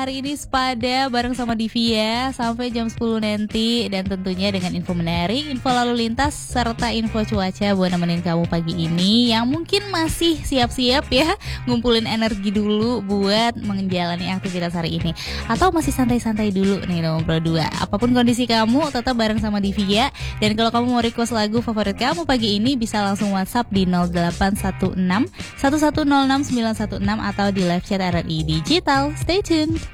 hari ini Sepada bareng sama Divya sampai jam 10 nanti. Dan tentunya dengan info menarik, info lalu lintas, serta info cuaca buat nemenin kamu pagi ini. Yang mungkin masih siap-siap ya, ngumpulin energi dulu buat menjalani aktivitas hari ini. Atau masih santai-santai dulu nih nomor berdua. Apapun kondisi kamu, tetap bareng sama Divya. Dan kalau kamu mau request lagu favorit kamu pagi ini, bisa langsung WhatsApp di 0816 1106 916 atau di live chat RRI Digital. Stay tuned.